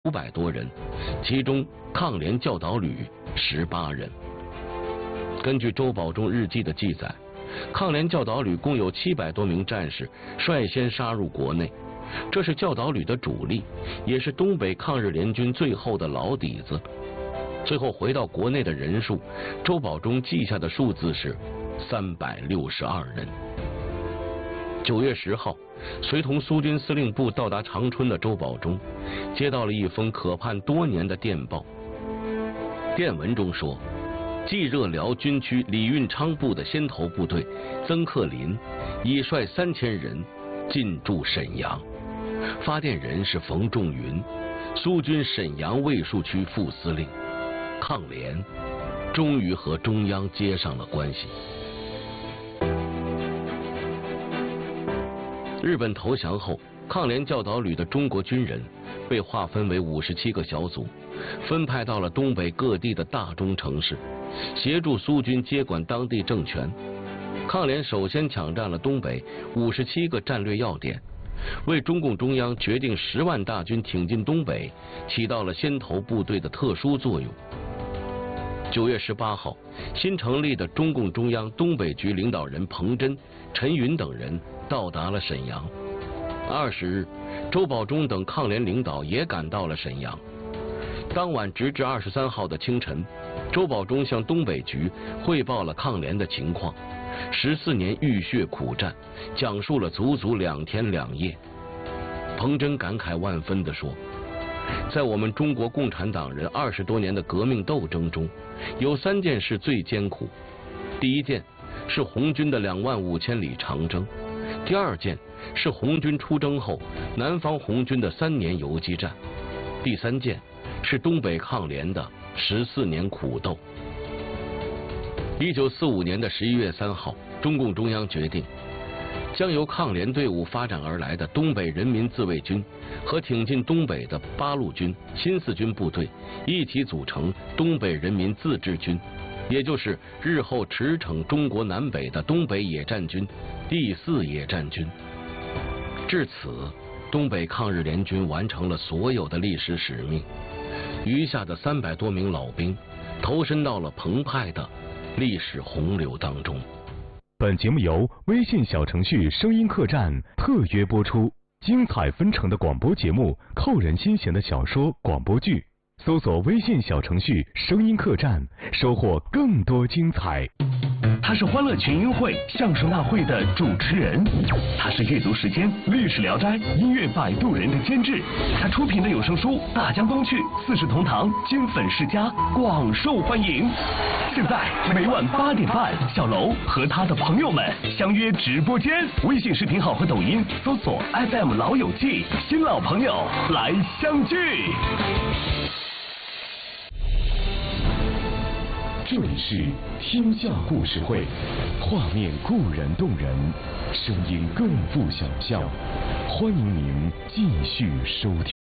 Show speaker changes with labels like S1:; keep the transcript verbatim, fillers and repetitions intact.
S1: 五百多人，其中抗联教导旅十八人。根据周保中日记的记载，抗联教导旅共有七百多名战士率先杀入国内，这是教导旅的主力，也是东北抗日联军最后的老底子。最后回到国内的人数，周保中记下的数字是三百六十二人。九月十号，随同苏军司令部到达长春的周保中，接到了一封可盼多年的电报。电文中说，冀热辽军区李运昌部的先头部队曾克林已率三千人进驻沈阳，发电人是冯仲云，苏军沈阳卫戍区副司令。抗联终于和中央接上了关系。日本投降后，抗联教导旅的中国军人被划分为五十七个小组，分派到了东北各地的大中城市，协助苏军接管当地政权。抗联首先抢占了东北五十七个战略要点，为中共中央决定十万大军挺进东北起到了先头部队的特殊作用。九月十八号，新成立的中共中央东北局领导人彭真、陈云等人到达了沈阳。二十日，周保中等抗联领导也赶到了沈阳。当晚直至二十三号的清晨，周保中向东北局汇报了抗联的情况，十四年浴血苦战，讲述了足足两天两夜。彭真感慨万分地说，在我们中国共产党人二十多年的革命斗争中，有三件事最艰苦。第一件是红军的两万五千里长征，第二件是红军出征后南方红军的三年游击战，第三件是东北抗联的十四年苦斗。一九四五年的十一月三号，中共中央决定，将由抗联队伍发展而来的东北人民自卫军和挺进东北的八路军、新四军部队一起组成东北人民自治军，也就是日后驰骋中国南北的东北野战军第四野战军。至此，东北抗日联军完成了所有的历史使命，余下的三百多名老兵投身到了澎湃的历史洪流当中。
S2: 本节目由微信小程序声音客栈特约播出，精彩纷呈的广播节目，扣人心弦的小说广播剧，搜索微信小程序声音客栈，收获更多精彩。
S3: 他是欢乐群英会相声大会的主持人，他是阅读时间历史聊斋音乐摆渡人的监制，他出品的有声书《大江东去》《四世同堂》经粉世家广受欢迎。现在每晚八点半，小楼和他的朋友们相约直播间，微信视频号和抖音搜索 F M 老友记，新老朋友来相聚。
S2: 这里是天下故事会，画面固然动人，声音更富想象，欢迎您继续收听。